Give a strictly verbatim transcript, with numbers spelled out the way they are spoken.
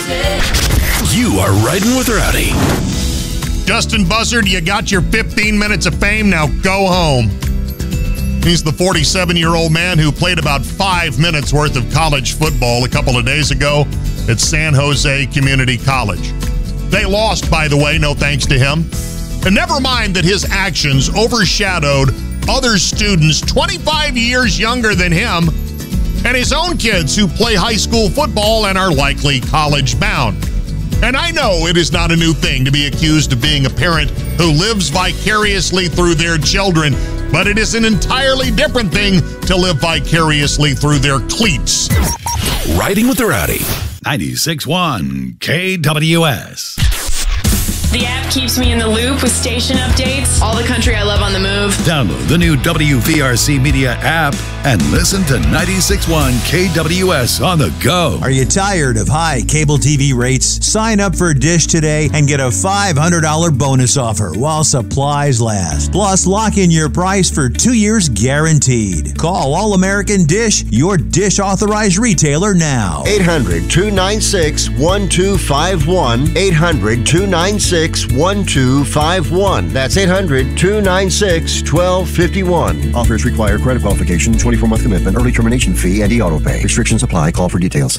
You are riding with Rowdy. Justin Buzzard, you got your fifteen minutes of fame. Now go home. He's the forty-seven-year-old man who played about five minutes worth of college football a couple of days ago at San Jose Community College. They lost, by the way, no thanks to him. And never mind that his actions overshadowed other students twenty-five years younger than him and his own kids who play high school football and are likely college-bound. And I know it is not a new thing to be accused of being a parent who lives vicariously through their children, but it is an entirely different thing to live vicariously through their cleats. Riding with the Rowdy. ninety-six point one K W S. The app keeps me in the loop with station updates, all the country I love on the move. Download the new W V R C Media app and listen to ninety-six point one K W S on the go. Are you tired of high cable T V rates? Sign up for Dish today and get a five hundred dollars bonus offer while supplies last. Plus, lock in your price for two years guaranteed. Call All American Dish, your Dish authorized retailer now. eight hundred, two nine six, one two five one. eight hundred, two nine six, one two five one. That's eight hundred, two nine six, one two five one. Offers require credit qualification, twenty-four month commitment, early termination fee, and e-auto pay. Restrictions apply. Call for details.